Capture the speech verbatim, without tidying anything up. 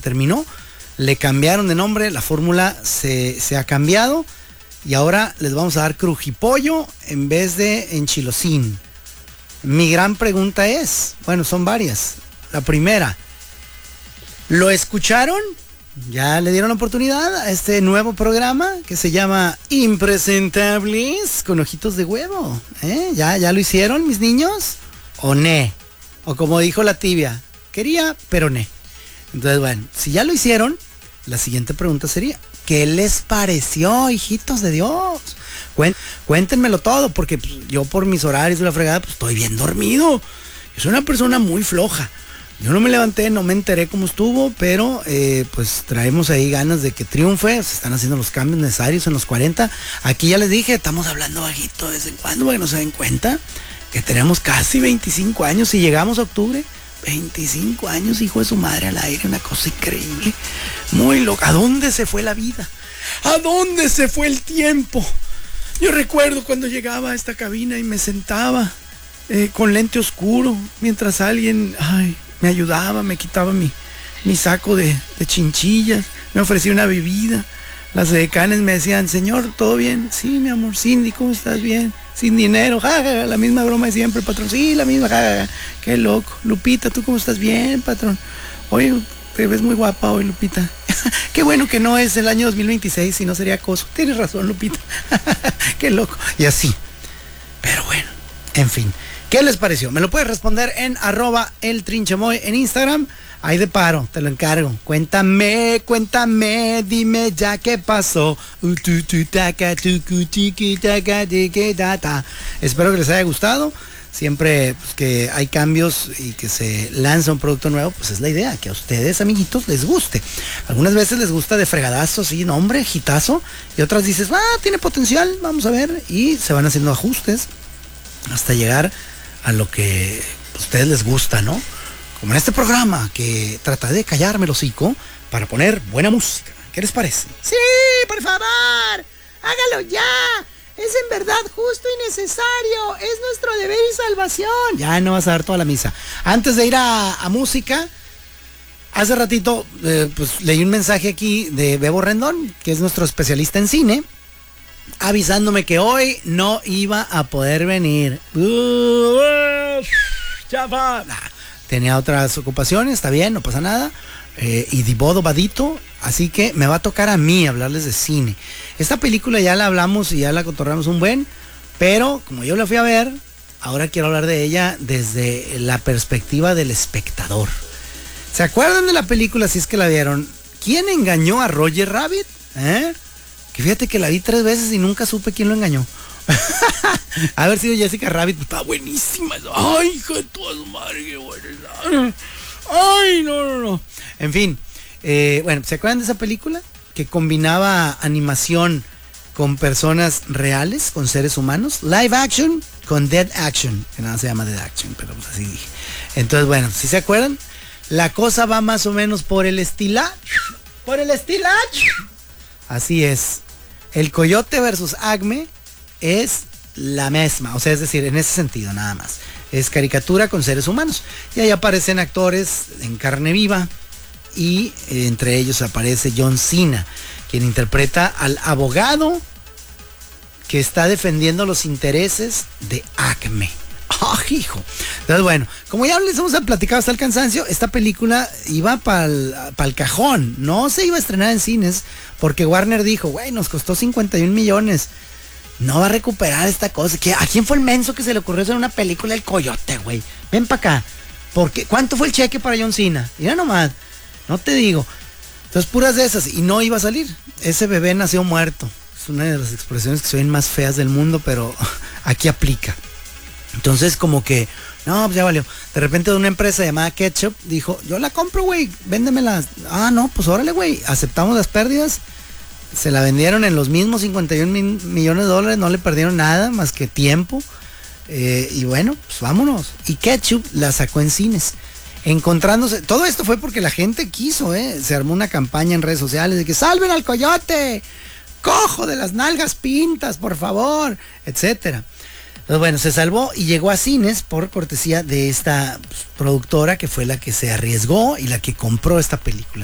terminó, le cambiaron de nombre, la fórmula se, se ha cambiado y ahora les vamos a dar crujipollo en vez de enchilosín. Mi gran pregunta es, bueno, son varias. La primera, ¿lo escucharon? ¿Ya le dieron la oportunidad a este nuevo programa que se llama Impresentables con ojitos de huevo? ¿Eh? ¿Ya, ya lo hicieron, mis niños? ¿O ne? O como dijo la tibia, quería, pero ne. Entonces, bueno, si ya lo hicieron, la siguiente pregunta sería, ¿qué les pareció, hijitos de Dios? Cuéntenmelo todo, porque pues, yo por mis horarios de la fregada, pues estoy bien dormido. Yo soy una persona muy floja. Yo no me levanté, no me enteré cómo estuvo, pero eh, pues traemos ahí ganas de que triunfe. Se están haciendo los cambios necesarios en los cuarenta. Aquí ya les dije, estamos hablando bajito de vez en cuando, para que no se den cuenta que tenemos casi veinticinco años y llegamos a octubre. veinticinco años, hijo de su madre, al aire, una cosa increíble. Muy loca. ¿A dónde se fue la vida? ¿A dónde se fue el tiempo? Yo recuerdo cuando llegaba a esta cabina y me sentaba eh, con lente oscuro, mientras alguien ay, me ayudaba, me quitaba mi, mi saco de, de chinchillas, me ofrecía una bebida. Las decanes me decían, señor, ¿todo bien? Sí, mi amor. Cindy, ¿cómo estás? Bien. Sin dinero, ja, ja, la misma broma de siempre, patrón. Sí, la misma, ja, ja, ja. Qué loco. Lupita, ¿tú cómo estás? Bien, patrón. Oye, te ves muy guapa hoy, Lupita. Qué bueno que no es el año dos mil veintiséis, si no sería acoso. Tienes razón, Lupita. Qué loco. Y así. Pero bueno, en fin. ¿Qué les pareció? Me lo puedes responder en arroba el trinchemoy en Instagram. Ahí de paro, te lo encargo. Cuéntame, cuéntame, dime ya qué pasó. Espero que les haya gustado. Siempre pues, que hay cambios y que se lanza un producto nuevo, pues es la idea, que a ustedes, amiguitos, les guste. Algunas veces les gusta de fregadazo, sí, no, hombre, hitazo. Y otras dices, ah, tiene potencial, vamos a ver. Y se van haciendo ajustes hasta llegar a lo que a ustedes les gusta, ¿no? Como en este programa, que trata de callarme el hocico para poner buena música. ¿Qué les parece? Sí, por favor, hágalo ya. Es en verdad justo y necesario. Es nuestro deber y salvación. Ya no vas a dar toda la misa. Antes de ir a, a música, hace ratito eh, pues leí un mensaje aquí de Bebo Rendón, que es nuestro especialista en cine, avisándome que hoy no iba a poder venir. Uh, chapa. Nah, tenía otras ocupaciones, está bien, no pasa nada. Eh, y divodo vadito, así que me va a tocar a mí hablarles de cine. Esta película ya la hablamos y ya la cotorreamos un buen, pero como yo la fui a ver, ahora quiero hablar de ella desde la perspectiva del espectador. ¿Se acuerdan de la película, si es que la vieron? ¿Quién engañó a Roger Rabbit? ¿Eh? Que fíjate que la vi tres veces y nunca supe quién lo engañó. Haber sido Jessica Rabbit, pues, está buenísima. Ay, hija de tu madre, qué buena. Ay, no, no, no. En fin, eh, bueno, ¿se acuerdan de esa película? Que combinaba animación con personas reales, con seres humanos. Live action con dead action, que nada se llama dead action, pero pues así dije. Entonces, bueno, ¿sí se acuerdan? La cosa va más o menos por el estilo. Por el estilo. Así es. El Coyote versus Acme es la misma, o sea, es decir, en ese sentido nada más. Es caricatura con seres humanos. Y ahí aparecen actores en carne viva y eh, entre ellos aparece John Cena, quien interpreta al abogado que está defendiendo los intereses de Acme. ¡Oh, hijo! Entonces, bueno, como ya les hemos platicado hasta el cansancio, esta película iba para el cajón. No se iba a estrenar en cines porque Warner dijo, güey, nos costó cincuenta y un millones. No va a recuperar esta cosa. ¿A quién fue el menso que se le ocurrió hacer una película del Coyote, güey? Ven para acá. Porque, ¿cuánto fue el cheque para John Cena? Mira nomás. No te digo. Entonces, puras de esas. Y no iba a salir. Ese bebé nació muerto. Es una de las expresiones que se ven más feas del mundo, pero aquí aplica. Entonces, como que, no, pues ya valió. De repente, de una empresa llamada Ketchup dijo, yo la compro, güey, véndemela. Ah, no, pues órale, güey, aceptamos las pérdidas. Se la vendieron en los mismos cincuenta y un mil millones de dólares, no le perdieron nada más que tiempo. Eh, y bueno, pues vámonos. Y Ketchup la sacó en cines. Encontrándose, todo esto fue porque la gente quiso, ¿eh? Se armó una campaña en redes sociales de que salven al Coyote, cojo de las nalgas pintas, por favor, etcétera. Entonces, bueno, se salvó y llegó a cines por cortesía de esta pues, productora que fue la que se arriesgó y la que compró esta película.